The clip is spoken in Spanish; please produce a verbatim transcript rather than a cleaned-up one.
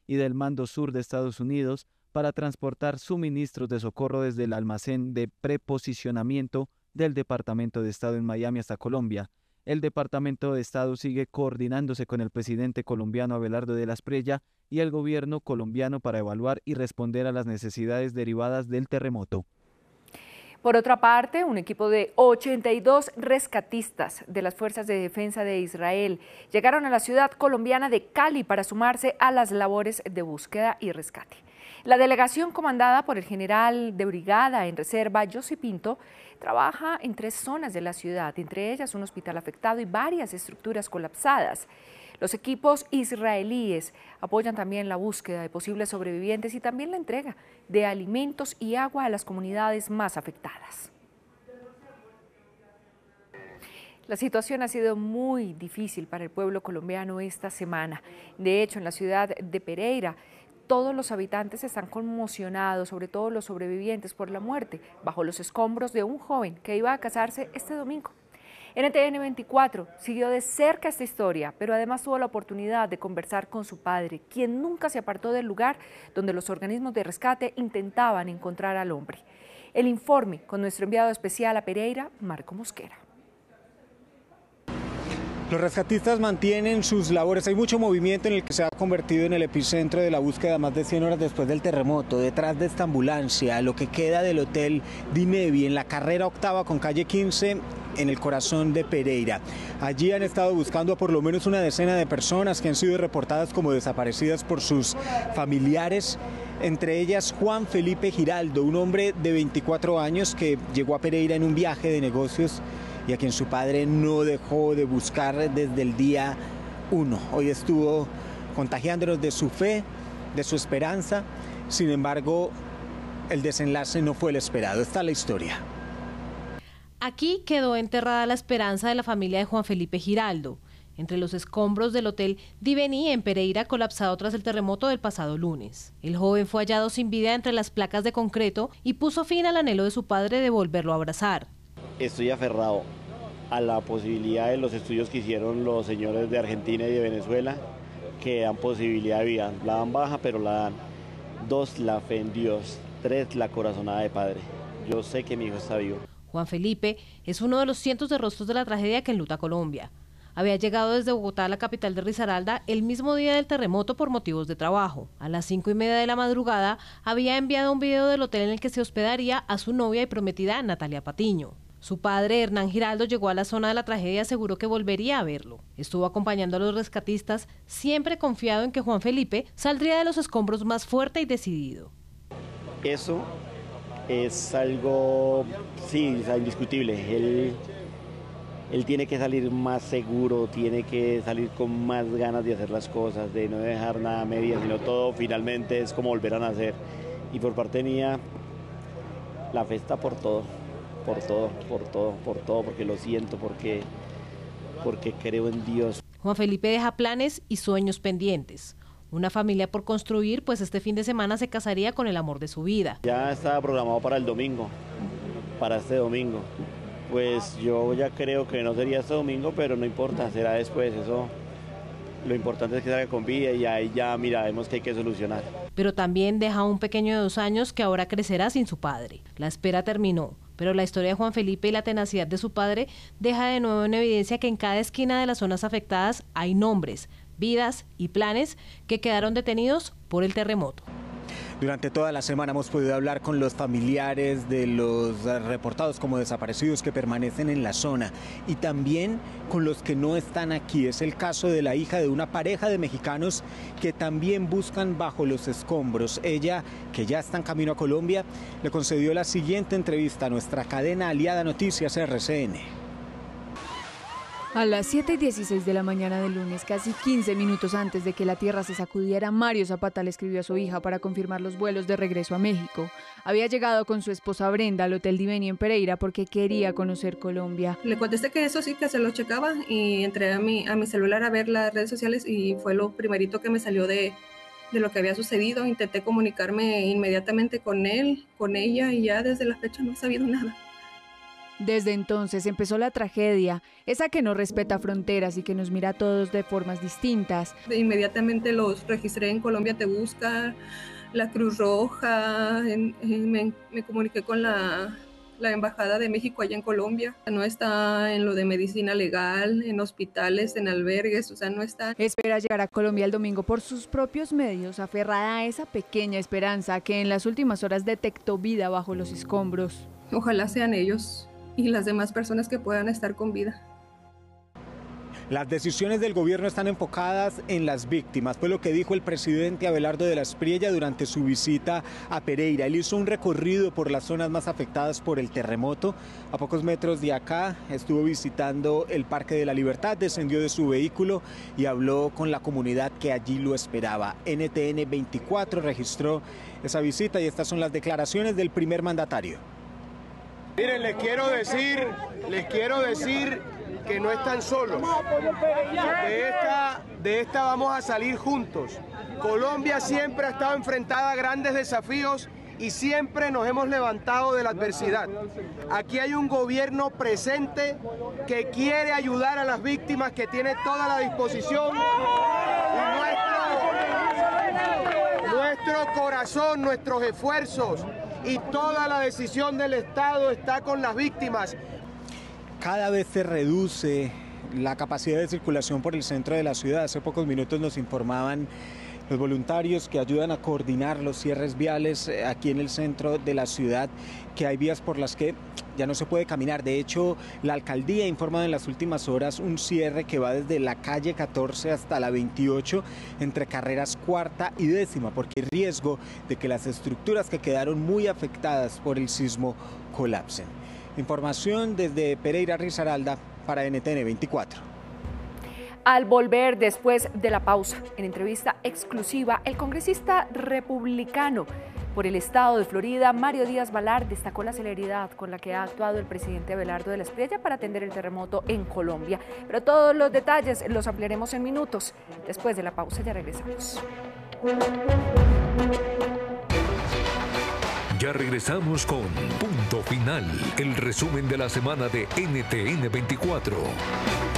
y del Mando Sur de Estados Unidos para transportar suministros de socorro desde el almacén de preposicionamiento del Departamento de Estado en Miami hasta Colombia. El Departamento de Estado sigue coordinándose con el presidente colombiano Abelardo de la Espriella y el gobierno colombiano para evaluar y responder a las necesidades derivadas del terremoto. Por otra parte, un equipo de ochenta y dos rescatistas de las Fuerzas de Defensa de Israel llegaron a la ciudad colombiana de Cali para sumarse a las labores de búsqueda y rescate. La delegación, comandada por el general de brigada en reserva, José Pinto, trabaja en tres zonas de la ciudad, entre ellas un hospital afectado y varias estructuras colapsadas. Los equipos israelíes apoyan también la búsqueda de posibles sobrevivientes y también la entrega de alimentos y agua a las comunidades más afectadas. La situación ha sido muy difícil para el pueblo colombiano esta semana. De hecho, en la ciudad de Pereira, todos los habitantes están conmocionados, sobre todo los sobrevivientes, por la muerte bajo los escombros de un joven que iba a casarse este domingo. N T N veinticuatro siguió de cerca esta historia, pero además tuvo la oportunidad de conversar con su padre, quien nunca se apartó del lugar donde los organismos de rescate intentaban encontrar al hombre. El informe con nuestro enviado especial a Pereira, Marco Mosquera. Los rescatistas mantienen sus labores. Hay mucho movimiento en el que se ha convertido en el epicentro de la búsqueda más de cien horas después del terremoto. Detrás de esta ambulancia, lo que queda del Hotel Dinevi en la carrera octava con calle quince, en el corazón de Pereira. Allí han estado buscando a por lo menos una decena de personas que han sido reportadas como desaparecidas por sus familiares. Entre ellas Juan Felipe Giraldo, un hombre de veinticuatro años que llegó a Pereira en un viaje de negocios y a quien su padre no dejó de buscar desde el día uno. Hoy estuvo contagiándonos de su fe, de su esperanza. Sin embargo, el desenlace no fue el esperado. Esta es la historia. Aquí quedó enterrada la esperanza de la familia de Juan Felipe Giraldo, entre los escombros del Hotel Diveni en Pereira, colapsado tras el terremoto del pasado lunes. El joven fue hallado sin vida entre las placas de concreto y puso fin al anhelo de su padre de volverlo a abrazar. Estoy aferrado a la posibilidad de los estudios que hicieron los señores de Argentina y de Venezuela, que dan posibilidad de vida. La dan baja, pero la dan. Dos, la fe en Dios. Tres, la corazonada de padre. Yo sé que mi hijo está vivo. Juan Felipe es uno de los cientos de rostros de la tragedia que enluta Colombia. Había llegado desde Bogotá a la capital de Risaralda el mismo día del terremoto por motivos de trabajo. A las cinco y media de la madrugada había enviado un video del hotel en el que se hospedaría a su novia y prometida Natalia Patiño. Su padre, Hernán Giraldo, llegó a la zona de la tragedia y aseguró que volvería a verlo. Estuvo acompañando a los rescatistas, siempre confiado en que Juan Felipe saldría de los escombros más fuerte y decidido. Eso es algo, sí, es indiscutible. Él, él tiene que salir más seguro, tiene que salir con más ganas de hacer las cosas, de no dejar nada a medias, sino todo finalmente es como volver a nacer. Y por parte mía, la fe está por todo. Por todo, por todo, por todo, porque lo siento, porque, porque creo en Dios. Juan Felipe deja planes y sueños pendientes. Una familia por construir, pues este fin de semana se casaría con el amor de su vida. Ya estaba programado para el domingo, para este domingo. Pues yo ya creo que no sería este domingo, pero no importa, será después. Eso, lo importante es que salga con vida y ahí ya miraremos que hay que solucionar. Pero también deja un pequeño de dos años que ahora crecerá sin su padre. La espera terminó. Pero la historia de Juan Felipe y la tenacidad de su padre deja de nuevo en evidencia que en cada esquina de las zonas afectadas hay nombres, vidas y planes que quedaron detenidos por el terremoto. Durante toda la semana hemos podido hablar con los familiares de los reportados como desaparecidos que permanecen en la zona y también con los que no están aquí. Es el caso de la hija de una pareja de mexicanos que también buscan bajo los escombros. Ella, que ya está en camino a Colombia, le concedió la siguiente entrevista a nuestra cadena aliada Noticias R C N. A las siete y dieciséis de la mañana del lunes, casi quince minutos antes de que la tierra se sacudiera, Mario Zapata le escribió a su hija para confirmar los vuelos de regreso a México. Había llegado con su esposa Brenda al Hotel Diveni en Pereira porque quería conocer Colombia. Le contesté que eso sí, que se lo checaba y entré a mi, a mi celular a ver las redes sociales y fue lo primerito que me salió de, de lo que había sucedido. Intenté comunicarme inmediatamente con él, con ella y ya desde la fecha no he sabido nada. Desde entonces empezó la tragedia, esa que no respeta fronteras y que nos mira a todos de formas distintas. De inmediatamente los registré en Colombia Te Busca, la Cruz Roja, en, en, me, me comuniqué con la, la Embajada de México allá en Colombia. No está en lo de medicina legal, en hospitales, en albergues, o sea, no está. Espera llegar a Colombia el domingo por sus propios medios, aferrada a esa pequeña esperanza que en las últimas horas detectó vida bajo los escombros. Ojalá sean ellos y las demás personas que puedan estar con vida. Las decisiones del gobierno están enfocadas en las víctimas, fue lo que dijo el presidente Abelardo de la Espriella durante su visita a Pereira. Él hizo un recorrido por las zonas más afectadas por el terremoto. A pocos metros de acá estuvo visitando el Parque de la Libertad, descendió de su vehículo y habló con la comunidad que allí lo esperaba. N T N veinticuatro registró esa visita y estas son las declaraciones del primer mandatario. Miren, les quiero decir, les quiero decir que no están solos. De esta, de esta vamos a salir juntos. Colombia siempre ha estado enfrentada a grandes desafíos y siempre nos hemos levantado de la adversidad. Aquí hay un gobierno presente que quiere ayudar a las víctimas, que tiene toda la disposición. Y nuestro, nuestro corazón, nuestros esfuerzos y toda la decisión del Estado está con las víctimas. Cada vez se reduce la capacidad de circulación por el centro de la ciudad. Hace pocos minutos nos informaban los voluntarios que ayudan a coordinar los cierres viales aquí en el centro de la ciudad, que hay vías por las que ya no se puede caminar. De hecho, la alcaldía ha informado en las últimas horas un cierre que va desde la calle catorce hasta la veintiocho, entre carreras cuarta y décima, porque hay riesgo de que las estructuras que quedaron muy afectadas por el sismo colapsen. Información desde Pereira, Risaralda, para N T N veinticuatro. Al volver después de la pausa, en entrevista exclusiva, el congresista republicano por el estado de Florida, Mario Díaz-Balart, destacó la celeridad con la que ha actuado el presidente Abelardo de la Espriella para atender el terremoto en Colombia. Pero todos los detalles los ampliaremos en minutos. Después de la pausa ya regresamos. Ya regresamos con Punto Final, el resumen de la semana de N T N veinticuatro.